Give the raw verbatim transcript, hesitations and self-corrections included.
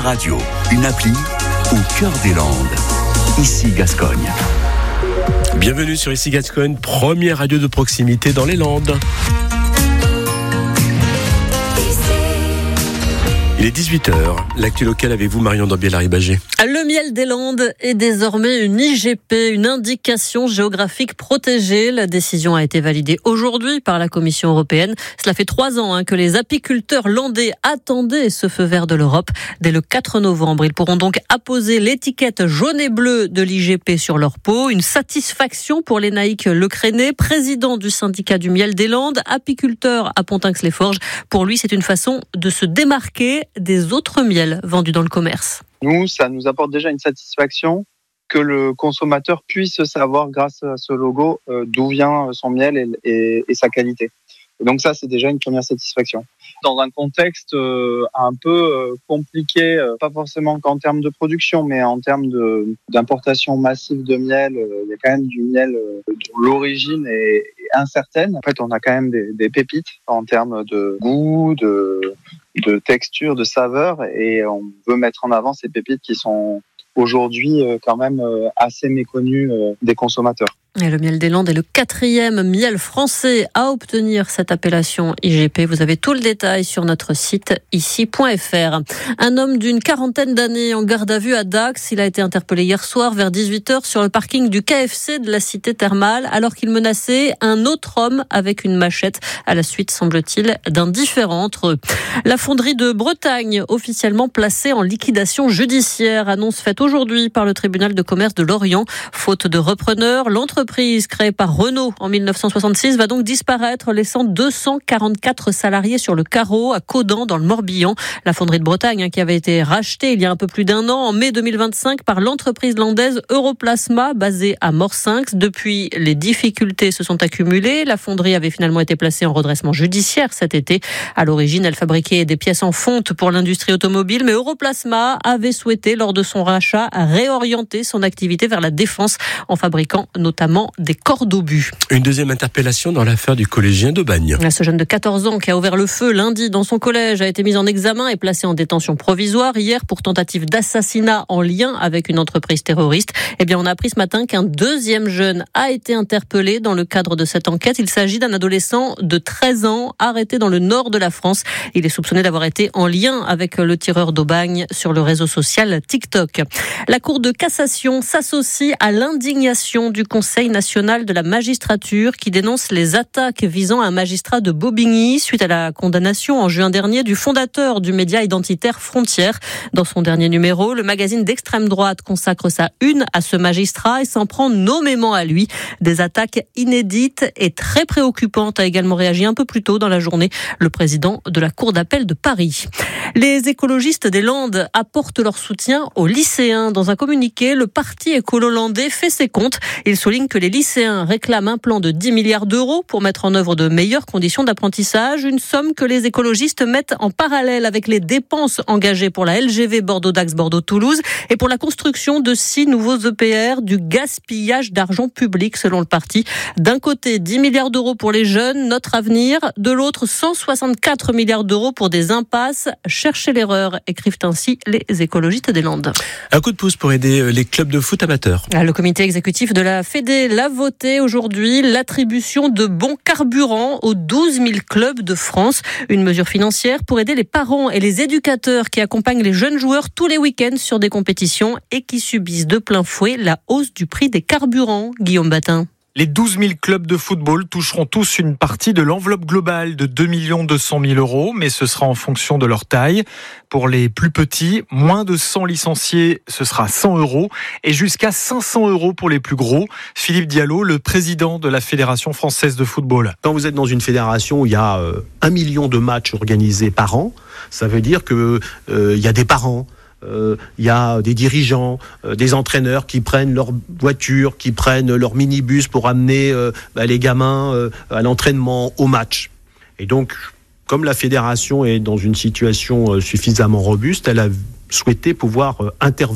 radio, une appli au cœur des Landes. Ici Gascogne. Bienvenue sur Ici Gascogne, première radio de proximité dans les Landes. Il est dix-huit heures. L'actu locale avec vous, Marion Dambiel-Arribagé. Le miel des Landes est désormais une I G P, une indication géographique protégée. La décision a été validée aujourd'hui par la Commission européenne. Cela fait trois ans hein, que les apiculteurs landais attendaient ce feu vert de l'Europe. Dès le quatre novembre, ils pourront donc apposer l'étiquette jaune et bleue de l'I G P sur leur peau. Une satisfaction pour Lénaïque Lecréné, président du syndicat du miel des Landes, apiculteur à Pontinx-les-Forges. Pour lui, c'est une façon de se démarquer des autres miels vendus dans le commerce. Nous, ça nous apporte déjà une satisfaction que le consommateur puisse savoir, grâce à ce logo, euh, d'où vient son miel et, et, et sa qualité. Et donc ça, c'est déjà une première satisfaction. Dans un contexte euh, un peu euh, compliqué, euh, pas forcément qu'en termes de production, mais en termes de, d'importation massive de miel, euh, il y a quand même du miel euh, dont l'origine est, est incertaine. En fait, on a quand même des, des pépites en termes de goût, de, de texture, de saveur, et on veut mettre en avant ces pépites qui sont aujourd'hui euh, quand même euh, assez méconnues euh, des consommateurs. Et le miel des Landes est le quatrième miel français à obtenir cette appellation I G P. Vous avez tout le détail sur notre site ici point f r. Un homme d'une quarantaine d'années en garde à vue à Dax. Il a été interpellé hier soir vers dix-huit heures sur le parking du K F C de la cité thermale alors qu'il menaçait un autre homme avec une machette à la suite, semble-t-il, d'un différend entre eux. La fonderie de Bretagne, officiellement placée en liquidation judiciaire, annonce faite aujourd'hui par le tribunal de commerce de Lorient. Faute de repreneur, l'entreprise L'entreprise créée par Renault en dix-neuf cent soixante-six va donc disparaître, laissant deux cent quarante-quatre salariés sur le carreau à Caudan dans le Morbihan. La fonderie de Bretagne, hein, qui avait été rachetée il y a un peu plus d'un an, en mai deux mille vingt-cinq, par l'entreprise landaise Europlasma, basée à Morsinx. Depuis, les difficultés se sont accumulées. La fonderie avait finalement été placée en redressement judiciaire cet été. À l'origine, elle fabriquait des pièces en fonte pour l'industrie automobile, mais Europlasma avait souhaité, lors de son rachat, réorienter son activité vers la défense en fabriquant notamment des cordes d'obus. Une deuxième interpellation dans l'affaire du collégien d'Aubagne. Ce jeune de quatorze ans qui a ouvert le feu lundi dans son collège a été mis en examen et placé en détention provisoire hier pour tentative d'assassinat en lien avec une entreprise terroriste. Eh bien, on a appris ce matin qu'un deuxième jeune a été interpellé dans le cadre de cette enquête. Il s'agit d'un adolescent de treize ans arrêté dans le nord de la France. Il est soupçonné d'avoir été en lien avec le tireur d'Aubagne sur le réseau social TikTok. La Cour de cassation s'associe à l'indignation du Conseil national de la magistrature qui dénonce les attaques visant un magistrat de Bobigny suite à la condamnation en juin dernier du fondateur du média identitaire Frontières. Dans son dernier numéro, le magazine d'extrême droite consacre sa une à ce magistrat et s'en prend nommément à lui. Des attaques inédites et très préoccupantes a également réagi un peu plus tôt dans la journée le président de la Cour d'appel de Paris. Les écologistes des Landes apportent leur soutien aux lycéens. Dans un communiqué, le parti écolo-landais fait ses comptes. Il souligne que les lycéens réclament un plan de dix milliards d'euros pour mettre en œuvre de meilleures conditions d'apprentissage, une somme que les écologistes mettent en parallèle avec les dépenses engagées pour la L G V Bordeaux-Dax, Bordeaux-Toulouse et pour la construction de six nouveaux E P R, du gaspillage d'argent public selon le parti. D'un côté, dix milliards d'euros pour les jeunes, notre avenir, de l'autre, cent soixante-quatre milliards d'euros pour des impasses. Cherchez l'erreur, écrivent ainsi les écologistes des Landes. Un coup de pouce pour aider les clubs de foot amateurs. Le comité exécutif de la Fédé l'a voté aujourd'hui, l'attribution de bons carburants aux douze mille clubs de France. Une mesure financière pour aider les parents et les éducateurs qui accompagnent les jeunes joueurs tous les week-ends sur des compétitions et qui subissent de plein fouet la hausse du prix des carburants. Guillaume Batin. Les douze mille clubs de football toucheront tous une partie de l'enveloppe globale de deux millions deux cent mille euros, mais ce sera en fonction de leur taille. Pour les plus petits, moins de cent licenciés, ce sera cent euros et jusqu'à cinq cents euros pour les plus gros. Philippe Diallo, le président de la Fédération française de football. Quand vous êtes dans une fédération où il y a euh, un million de matchs organisés par an, ça veut dire que euh, il y a des parents. Il euh, y a des dirigeants, euh, des entraîneurs qui prennent leur voiture, qui prennent leur minibus pour amener euh, bah, les gamins euh, à l'entraînement, au match. Et donc, comme la fédération est dans une situation euh, suffisamment robuste, elle a souhaité pouvoir euh, intervenir.